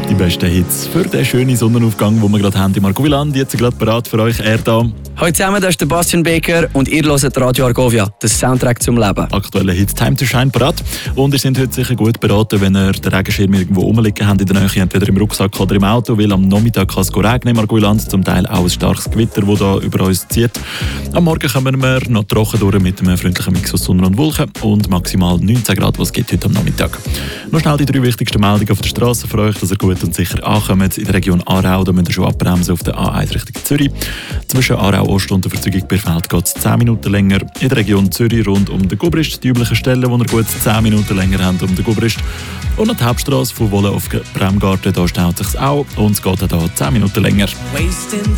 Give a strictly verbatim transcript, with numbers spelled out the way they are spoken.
Die besten Hits für den schönen Sonnenaufgang, den wir gerade haben in Marcoviland. Jetzt gerade bereit für euch, er da. Hallo zusammen, das ist der Bastian Becker und ihr hört Radio Argovia, das Soundtrack zum Leben. Aktuelle Hits Time to Shine bereit. Und ihr seid heute sicher gut beraten, wenn ihr den Regenschirm irgendwo rumliegen habt in der Nähe, entweder im Rucksack oder im Auto, weil am Nachmittag kann es regnen in Marcoviland, zum Teil auch ein starkes Gewitter, das da über uns zieht. Am Morgen kommen wir noch trocken durch mit einem freundlichen Mix aus Sonne und Wolken und maximal neunzehn Grad, was es gibt heute am Nachmittag. Noch schnell die drei wichtigsten Meldungen auf der Straße für euch, dass ihr gut und sicher ankommt. In der Region Aarau, da müsst ihr schon abbremsen auf der A eins Richtung Zürich. Zwischen Aarau Ost und der Verzeugung Bierfeld geht es zehn Minuten länger. In der Region Zürich rund um den Gubrist, die üblichen Stellen, wo ihr gut zehn Minuten länger habt um den Gubrist. Und an die Hauptstrasse von Wolle auf Bremgarten, da staut es sich auch und es geht auch hier zehn Minuten länger. Wasting